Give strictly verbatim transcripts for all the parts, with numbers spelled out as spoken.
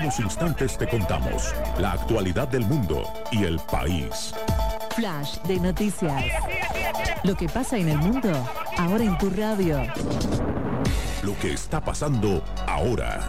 unos instantes te contamos la actualidad del mundo y el país. Flash de noticias. Lo que pasa en el mundo, ahora en tu radio. Lo que está pasando ahora.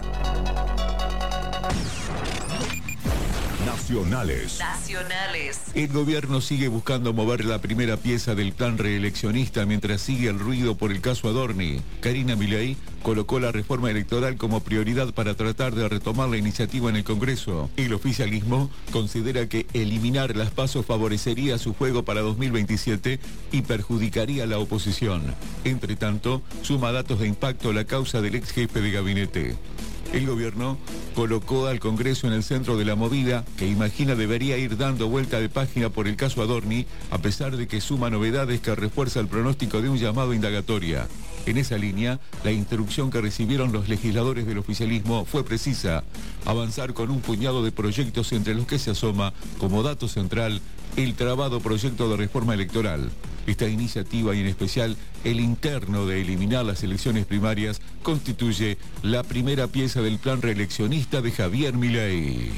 Nacionales. Nacionales. El gobierno sigue buscando mover la primera pieza del plan reeleccionista mientras sigue el ruido por el caso Adorni. Karina Milei colocó la reforma electoral como prioridad para tratar de retomar la iniciativa en el Congreso. El oficialismo considera que eliminar las PASO favorecería su juego para dos mil veintisiete y perjudicaría a la oposición. Entre tanto, suma datos de impacto la causa del ex jefe de gabinete. El gobierno colocó al Congreso en el centro de la movida que imagina debería ir dando vuelta de página por el caso Adorni, a pesar de que suma novedades que refuerza el pronóstico de un llamado a indagatoria. En esa línea, la instrucción que recibieron los legisladores del oficialismo fue precisa: avanzar con un puñado de proyectos entre los que se asoma como dato central el trabado proyecto de reforma electoral. Esta iniciativa y en especial el interno de eliminar las elecciones primarias constituye la primera pieza del plan reeleccionista de Javier Milei.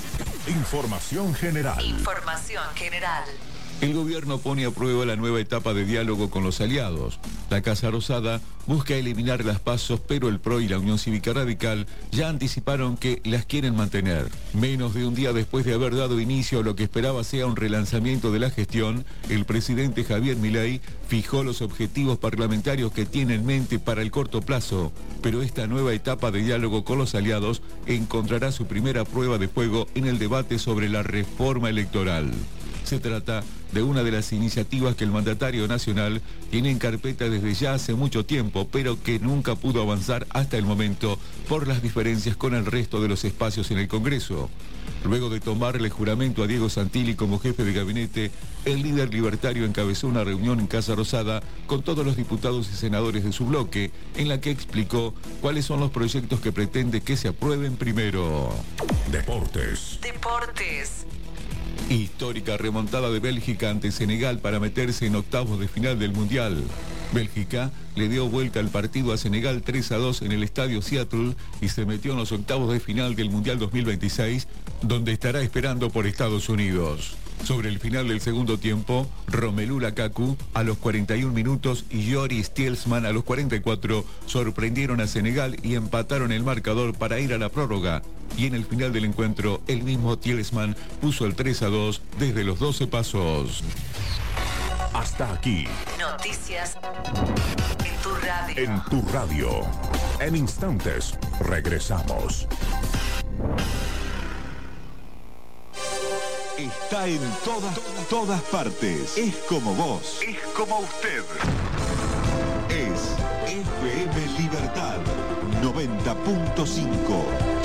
Información general. Información general. El gobierno pone a prueba la nueva etapa de diálogo con los aliados. La Casa Rosada busca eliminar las PASO, pero el P R O y la Unión Cívica Radical ya anticiparon que las quieren mantener. Menos de un día después de haber dado inicio a lo que esperaba sea un relanzamiento de la gestión, el presidente Javier Milei fijó los objetivos parlamentarios que tiene en mente para el corto plazo. Pero esta nueva etapa de diálogo con los aliados encontrará su primera prueba de fuego en el debate sobre la reforma electoral. Se trata de una de las iniciativas que el mandatario nacional tiene en carpeta desde ya hace mucho tiempo, pero que nunca pudo avanzar hasta el momento por las diferencias con el resto de los espacios en el Congreso. Luego de tomarle juramento a Diego Santilli como jefe de gabinete, el líder libertario encabezó una reunión en Casa Rosada con todos los diputados y senadores de su bloque, en la que explicó cuáles son los proyectos que pretende que se aprueben primero. Deportes. Deportes. Histórica remontada de Bélgica ante Senegal para meterse en octavos de final del Mundial. Bélgica le dio vuelta al partido a Senegal tres a dos en el estadio Seattle y se metió en los octavos de final del Mundial dos mil veintiséis, donde estará esperando por Estados Unidos. Sobre el final del segundo tiempo, Romelu Lukaku a los cuarenta y un minutos y Joris Tielemans a los cuarenta y cuatro sorprendieron a Senegal y empataron el marcador para ir a la prórroga. Y en el final del encuentro, el mismo Tielemans puso el tres a dos desde los doce pasos. Hasta aquí. Noticias en tu radio. En tu radio. En instantes, regresamos. Está en todas, todas partes. Es como vos. Es como usted. Es F M Libertad noventa punto cinco.